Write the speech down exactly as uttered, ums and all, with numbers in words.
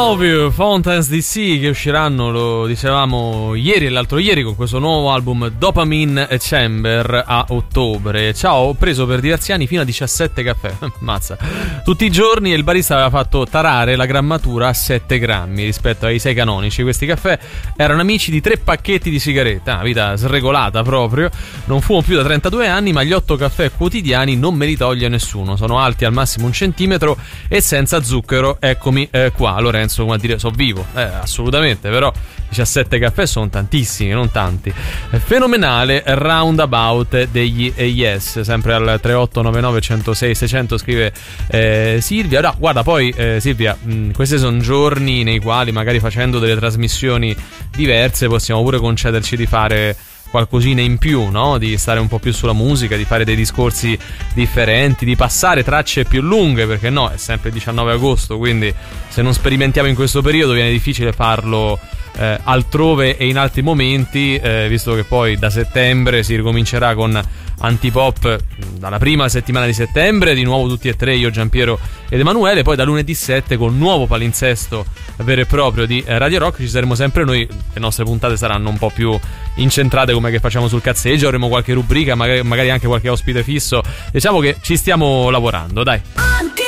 Love You, Fountains D C, che usciranno, lo dicevamo ieri e l'altro ieri, con questo nuovo album Dopamine Chamber a ottobre. Ciao, ho preso per diversi anni fino a diciassette caffè, mazza, tutti i giorni, e il barista aveva fatto tarare la grammatura a sette grammi rispetto ai sei canonici. Questi caffè erano amici di tre pacchetti di sigarette, una vita sregolata proprio. Non fumo più da trentadue anni, ma gli otto caffè quotidiani non me li toglie nessuno, sono alti al massimo un centimetro e senza zucchero. Eccomi eh, qua, Lorenzo, come a dire, so vivo, eh, assolutamente, però diciassette caffè sono tantissimi, non tanti. Fenomenale Roundabout degli Yes, sempre al tre otto nove nove uno zero sei sei zero zero, scrive eh, Silvia. No, guarda, poi eh, Silvia, mh, questi sono giorni nei quali magari facendo delle trasmissioni diverse possiamo pure concederci di fare qualcosina in più, no? Di stare un po' più sulla musica, di fare dei discorsi differenti, di passare tracce più lunghe, perché no, è sempre il diciannove agosto, quindi se non sperimentiamo in questo periodo viene difficile farlo eh, altrove e in altri momenti, eh, visto che poi da settembre si ricomincerà con Antipop dalla prima settimana di settembre, di nuovo tutti e tre, io, Giampiero ed Emanuele, poi da lunedì sette con nuovo palinsesto vero e proprio di Radio Rock. Ci saremo sempre noi, le nostre puntate saranno un po' più incentrate come che facciamo sul cazzeggio, avremo qualche rubrica, magari, magari anche qualche ospite fisso, diciamo che ci stiamo lavorando, dai.